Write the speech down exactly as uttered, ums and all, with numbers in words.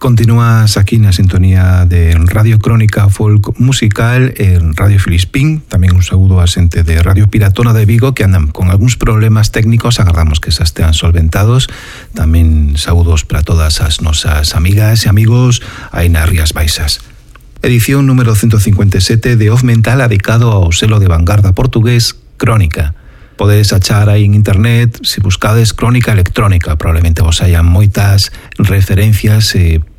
Continúas aquí na sintonía de Radio Crónica Folk Musical en Radio Filispín. Tamén un saúdo a xente de Radio Piratona de Vigo que andan con algúns problemas técnicos, agardamos que xa estean solventados. Tamén saúdos para todas as nosas amigas e amigos aí nas Rías Baixas. Edición número ciento cincuenta e sete de Off Mental dedicado ao selo de vanguarda portugués Crónica. Podedes achar aí en internet, se buscades Crónica Electrónica, probablemente vos hayan moitas referencias e